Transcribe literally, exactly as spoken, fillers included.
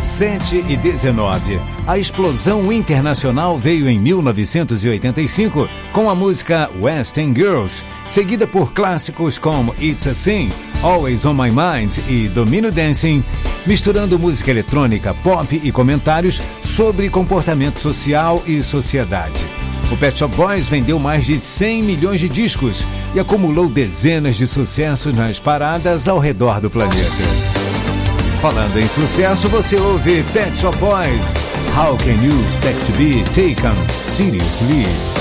sete e dezenove. A explosão internacional veio em mil novecentos e oitenta e cinco com a música West End Girls, seguida por clássicos como It's a Sin, Always on My Mind e Domino Dancing, misturando música eletrônica, pop e comentários sobre comportamento social e sociedade. O Pet Shop Boys vendeu mais de cem milhões de discos e acumulou dezenas de sucessos nas paradas ao redor do planeta. Falando em sucesso, você ouve Pet Shop Boys. How can you expect to be taken seriously?